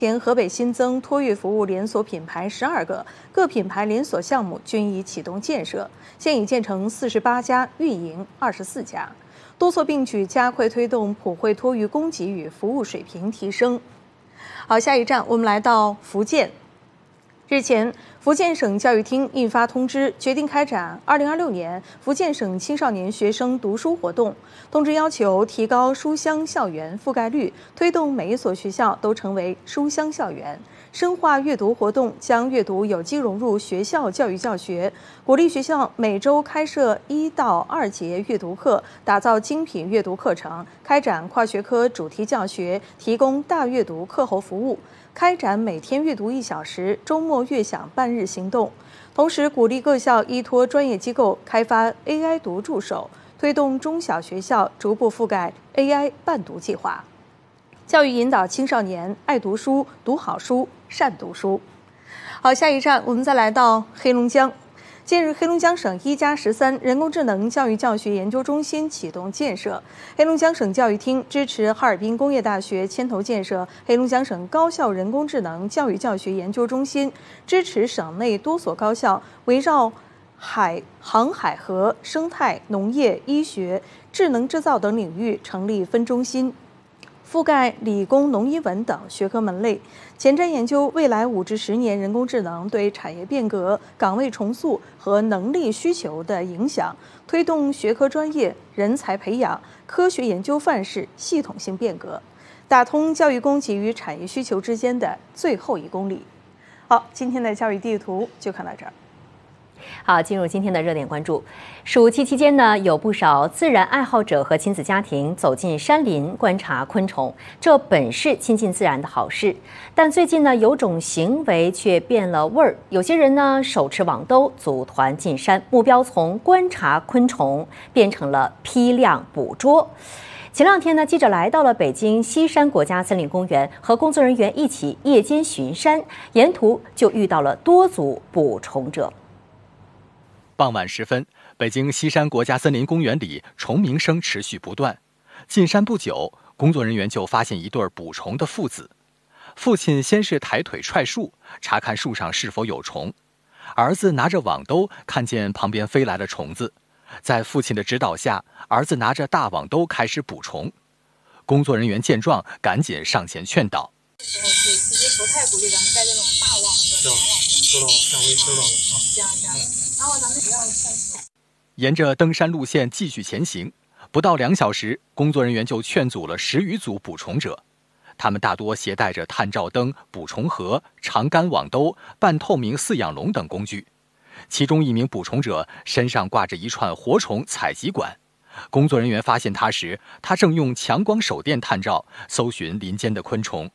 前河北新增托育服务连锁品牌12个，各品牌连锁项目均已启动建设，现已建成48家，运营24家。多措并举，加快推动普惠托育供给与服务水平提升。好，下一站我们来到福建。日前，福建省教育厅印发通知，决定开展2026年福建省青少年学生读书活动。通知要求提高书香校园覆盖率，推动每一所学校都成为书香校园，深化阅读活动，将阅读有机融入学校教育教学，鼓励学校每周开设1到2节阅读课，打造精品阅读课程，开展跨学科主题教学，提供大阅读课后服务。开展每天阅读1小时、周末悦享半日行动，同时鼓励各校依托专业机构开发 AI 读助手，推动中小学校逐步覆盖 AI 伴读计划，教育引导青少年爱读书、读好书、善读书。好，下一站我们再来到黑龙江。近日，黑龙江省1+13人工智能教育教学研究中心启动建设。黑龙江省教育厅支持哈尔滨工业大学牵头建设黑龙江省高校人工智能教育教学研究中心，支持省内多所高校围绕航海和生态、农业、医学、智能制造等领域成立分中心，覆盖理工、农医文等学科门类，前瞻研究未来5至10年人工智能对产业变革、岗位重塑和能力需求的影响，推动学科专业人才培养、科学研究范式系统性变革，打通教育供给与产业需求之间的最后1公里。好，今天的教育地图就看到这儿。 好，进入今天的热点关注。暑期期间呢，有不少自然爱好者和亲子家庭走进山林观察昆虫，这本是亲近自然的好事。但最近呢，有种行为却变了味儿。有些人呢，手持网兜组团进山，目标从观察昆虫变成了批量捕捉。前2天呢，记者来到了北京西山国家森林公园，和工作人员一起夜间巡山，沿途就遇到了多组捕虫者。 傍晚时分，北京西山国家森林公园里虫鸣声持续不断。进山不久，工作人员就发现一对捕虫的父子。父亲先是抬腿踹树，查看树上是否有虫。儿子拿着网兜，看见旁边飞来了虫子，在父亲的指导下，儿子拿着大网兜开始捕虫。工作人员见状，赶紧上前劝导。 其实不太鼓励咱们带这种大网子。 知道了，下回知道了。 行。然后咱们不要算数。 沿着登山路线继续前行，不到2小时，工作人员就劝阻了10余组捕虫者。他们大多携带着探照灯、捕虫盒、长杆网兜、半透明饲养笼等工具。其中一名捕虫者身上挂着一串活虫采集管。工作人员发现他时，他正用强光手电探照搜寻林间的昆虫。